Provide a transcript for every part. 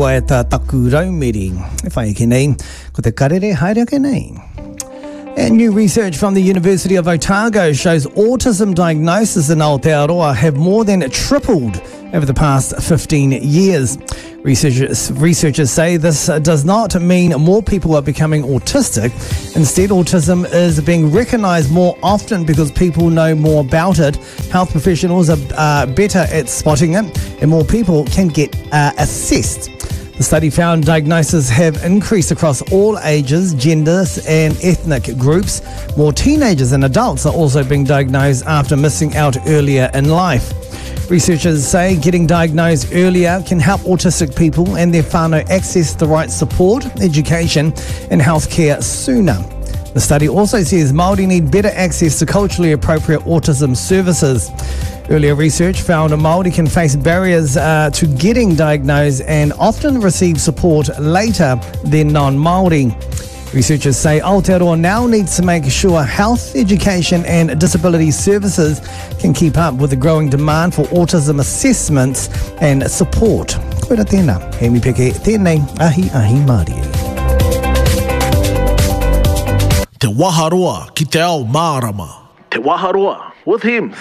rewa e tā taku raumiri. E whai ke nei, ko te karere haere ke nei. And new research from the University of Otago shows autism diagnosis in Aotearoa have more than tripled over the past 15 years. Researchers say this does not mean more people are becoming autistic. Instead, autism is being recognised more often because people know more about it. Health professionals are better at spotting it, and more people can get assessed. The study found diagnoses have increased across all ages, genders and ethnic groups. More teenagers and adults are also being diagnosed after missing out earlier in life. Researchers say getting diagnosed earlier can help autistic people and their whānau access the right support, education and healthcare sooner. The study also says Māori need better access to culturally appropriate autism services. Earlier research found Māori can face barriers to getting diagnosed and often receive support later than non-Māori. Researchers say Aotearoa now needs to make sure health, education and disability services can keep up with the growing demand for autism assessments and support. Koera tēnā, he mi peke tēnei ahi Māori. Te Waharoa ki te ao Mārama. Te Waharoa with Hems.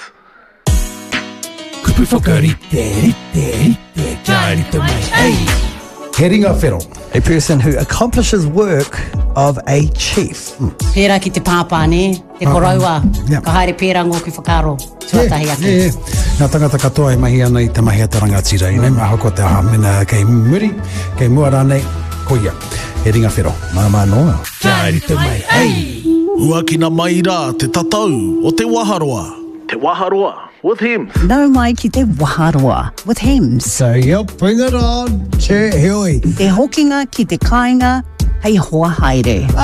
Kupu whakarite, kia rite mai, hey! He ringa whero. A person who accomplishes work of a chief. Pēra ki te pāpāne, te koraua, ka haere pēra ngō ki whakaro, tuatahi ake. Nā tangata katoa e mahi ana I te mahi ataranga tira ine, maha ko te aha mena kei muri, kei mua rānei, koia. He ringa whero. Mama noa. Kia rite mai, hey! Huakina mai rā te tatau o te Waharoa. Te Waharoa with Hems. Nau mai ki te Waharoa with Hems. So yep, bring it on. Che hioi. Te hokinga ki te kāinga, hei hoa haere.